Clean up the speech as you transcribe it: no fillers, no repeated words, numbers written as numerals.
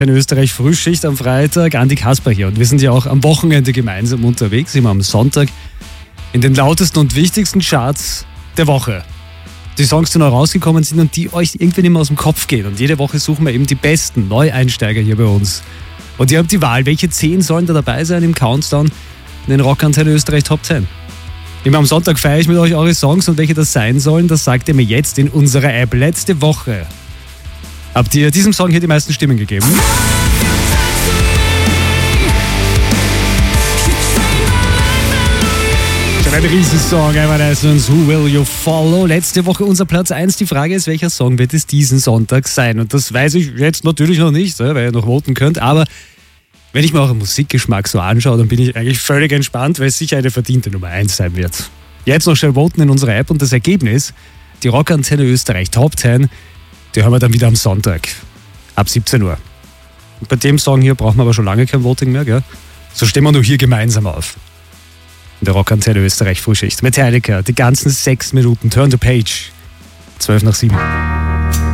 in Österreich Frühschicht am Freitag, Andi Kasper hier. Und wir sind ja auch am Wochenende gemeinsam unterwegs, immer am Sonntag, in den lautesten und wichtigsten Charts der Woche. Die Songs, die neu rausgekommen sind und die euch irgendwie nicht mehr aus dem Kopf gehen. Und jede Woche suchen wir eben die besten Neueinsteiger hier bei uns. Und ihr habt die Wahl, welche 10 sollen da dabei sein im Countdown in den Rockantenne Österreich Top 10. Immer am Sonntag feiere ich mit euch eure Songs und welche das sein sollen, das sagt ihr mir jetzt in unserer App. Letzte Woche habt ihr diesem Song hier die meisten Stimmen gegeben. Schon ein Riesensong, Evanescence, Who Will You Follow? Letzte Woche unser Platz 1. Die Frage ist, welcher Song wird es diesen Sonntag sein? Und das weiß ich jetzt natürlich noch nicht, weil ihr noch voten könnt, aber wenn ich mir euren Musikgeschmack so anschaue, dann bin ich eigentlich völlig entspannt, weil es sicher eine verdiente Nummer 1 sein wird. Jetzt noch schnell voten in unserer App und das Ergebnis, die Rockantenne Österreich Top 10, die hören wir dann wieder am Sonntag, ab 17 Uhr. Und bei dem Song hier brauchen wir aber schon lange kein Voting mehr, gell? So stehen wir nur hier gemeinsam auf. In der Rockantenne Österreich Frühschicht. Metallica, die ganzen 6 Minuten, Turn the Page, 12 nach 7.